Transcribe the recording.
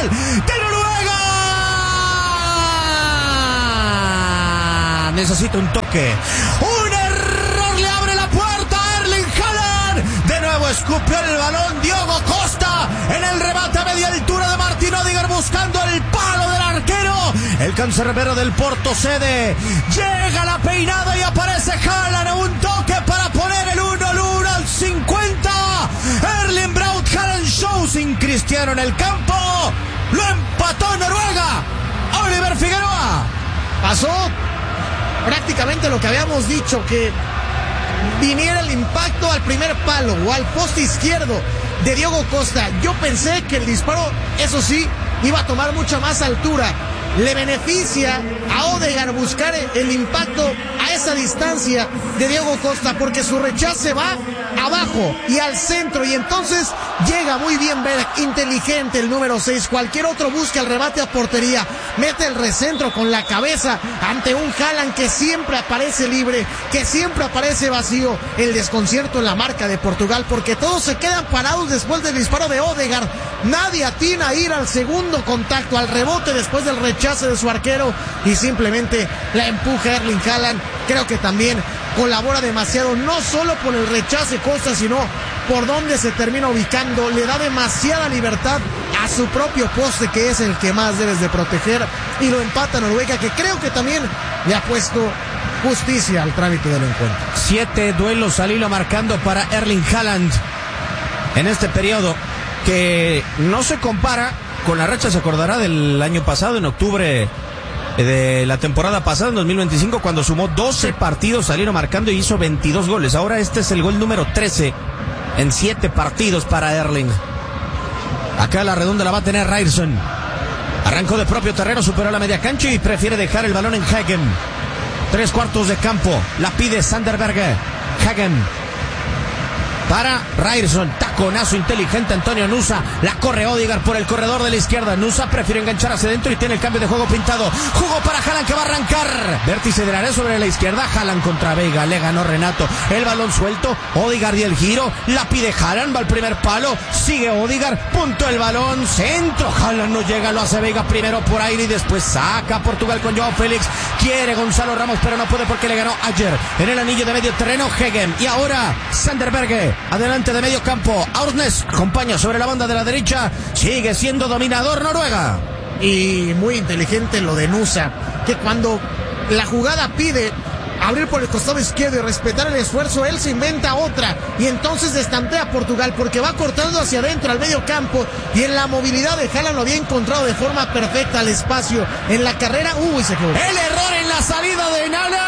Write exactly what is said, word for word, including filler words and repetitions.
Nacional de Noruega. Necesita un toque. Un error le abre la puerta a Erling Haaland. De nuevo escupió el balón Diogo Costa en el remate a media altura de Martin Odegaard buscando el palo del arquero. El cancerbero del Porto cede. Llega la peinada y aparece Haaland a un toque para poner el uno al uno al cincuenta. Erling Braut Haaland show sin Cristiano en el campo. Lo empató Noruega. Oliver Figueroa. Pasó prácticamente lo que habíamos dicho, que viniera el impacto al primer palo o al poste izquierdo de Diogo Costa. Yo pensé que el disparo, eso sí, iba a tomar mucha más altura. Le beneficia a Odegaard buscar el impacto a esa distancia de Diogo Costa, porque su rechace va abajo y al centro, y entonces llega muy bien Berg, inteligente el número seis. Cualquier otro busca el remate a portería, mete el recentro con la cabeza ante un Haaland que siempre aparece libre, que siempre aparece vacío. El desconcierto en la marca de Portugal, porque todos se quedan parados después del disparo de Odegaard. Nadie atina a ir al segundo contacto, al rebote después del rechace de su arquero, y simplemente la empuja Erling Haaland. Creo que también colabora demasiado, no solo por el rechace Costa, sino por donde se termina ubicando. Le da demasiada libertad a su propio poste, que es el que más debes de proteger, y lo empata Noruega, que creo que también le ha puesto justicia al trámite del encuentro. Siete duelos al hilo marcando para Erling Haaland en este periodo, que no se compara con la racha, se acordará, del año pasado, en octubre de la temporada pasada, en dos mil veinticinco, cuando sumó doce partidos al hilo marcando y hizo veintidós goles. Ahora este es el gol número trece en siete partidos para Erling. Acá la redonda la va a tener Ryerson. Arrancó de propio terreno, superó la media cancha y prefiere dejar el balón en Hagen. Tres cuartos de campo, la pide Sander Berge. Hagen para Ryerson, taconazo inteligente Antonio Nusa, la corre Odegaard por el corredor de la izquierda. Nusa prefiere enganchar hacia adentro y tiene el cambio de juego pintado. Jugó para Haaland, que va a arrancar. Vértice del área sobre la izquierda. Haaland contra Veiga, le ganó Renato. El balón suelto, Odegaard y el giro. La pide Haaland, va al primer palo. Sigue Odegaard, punto el balón. Centro, Haaland no llega, lo hace Veiga primero por aire y después saca a Portugal con Joao Félix. Quiere Gonzalo Ramos, pero no puede porque le ganó ayer en el anillo de medio terreno Hagen. Y ahora Sander Berge, adelante de medio campo. Aurnes acompaña sobre la banda de la derecha. Sigue siendo dominador Noruega. Y muy inteligente lo de Nusa, que cuando la jugada pide abrir por el costado izquierdo y respetar el esfuerzo, él se inventa otra y entonces destantea a Portugal, porque va cortando hacia adentro al medio campo, y en la movilidad de Haaland lo había encontrado de forma perfecta al espacio. En la carrera, uy, se quedó. El error en la salida de Haaland.